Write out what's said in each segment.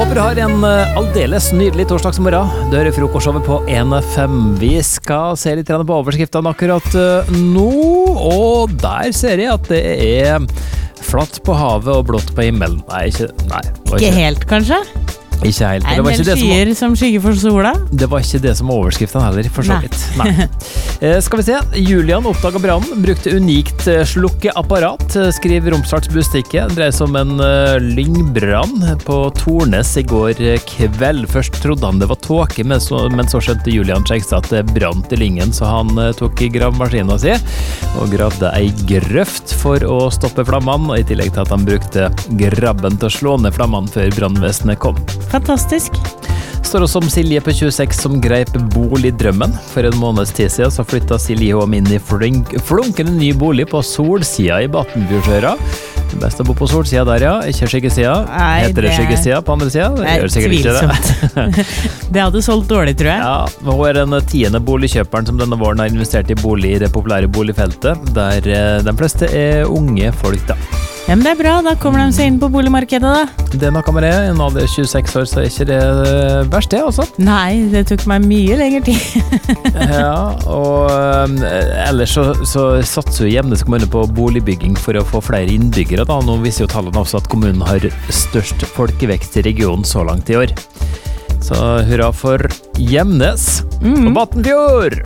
Håper du har en aldeles nydelig torsdagsmorgen. Du hører frokostshowet på NFM. Vi skal se litt på overskriftene akkurat nå, og der ser jeg at det er flatt på havet og blått på himmelen. Ikke helt, kanskje? Ikke helt. Det var ikke det skyer som skygger for sola? Det var ikke det som var overskriften heller, for så vidt. Nei. Skal vi se. Julian oppdaget brannen, brukte unikt slukkeapparat, skriver Romsdals Budstikke. Det dreier seg om en lyngbrann på Tornes i går kveld. Først trodde han det var tåke, men så skjønte Julian Skjegstad at det brant i lyngen, så han tok gravmaskinen sin og gravde ei grøft for å stoppe flammene, i tillegg til at han brukte grabben til å slå ned flammene før brannvesenet kom. Fantastisk. Står også om Silje på 26 som greip boligdrømmen. For en måneds tid siden så flyttet Silje Håm inn i flunkende ny bolig på solsida i Battenbjørsøra. Det beste å bo på solsida der, ja. Ikke skyggesida. Heter det skyggesida på andre sida? Det gjør sikkert ikke det. Det hadde solgt dårlig, tror jeg. Ja, hun er den 10. boligkjøperen som denne våren har investert i bolig i det populære boligfeltet, der de fleste er unge folk da. Ja, men det er bra, da kommer de seg inn på boligmarkedet da. Det er noe med det, en alder 26 år, så er ikke det verst det, altså. Nei, det tok meg mye lengre tid. Ja, og ellers så satser jo Gjemnes kommune på boligbygging for å få flere innbyggere da. Nå viser jo tallene også at kommunen har størst folkevekst i regionen så langt i år. Så hurra for Gjemnes og Battenfjord!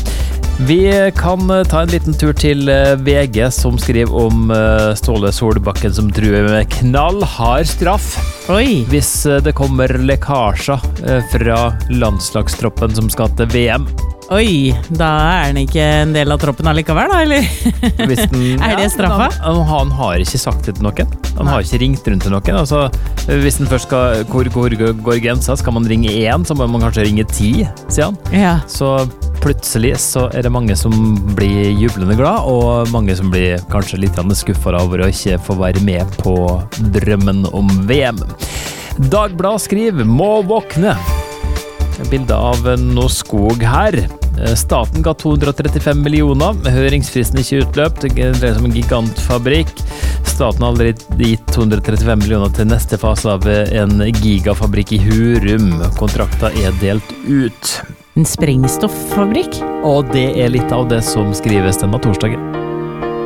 Vi kan ta en liten tur til VG, som skriver om Ståle Solbakken som truer med knallhard straff. Oi. Hvis det kommer lekkasjer fra landslagstroppen som skal til VM. Oi, da er han ikke en del av troppen allikevel da, eller? Er det straffa? Han har ikke sagt det til noen. Han har ikke ringt rundt til noen. Altså, hvis den først skal, hvor går grensa, skal man ringe 1, så må man kanskje ringe 10, sier han. Ja. Så plutselig så er det mange som blir jublende glad, og mange som blir kanskje litt skuffet over å ikke få være med på drømmen om VM. Dagbladet skriver, må våkne. Bilde av noe skog her. Staten ga 235 millioner, høringsfristen ikke utløpt, det dreier seg om en gigantfabrikk. Staten har allerede gitt 235 millioner til neste fase av en gigafabrikk i Hurum. Kontrakten er delt ut. En sprengstoffabrikk? Og det er litt av det som skrives denne torsdagen.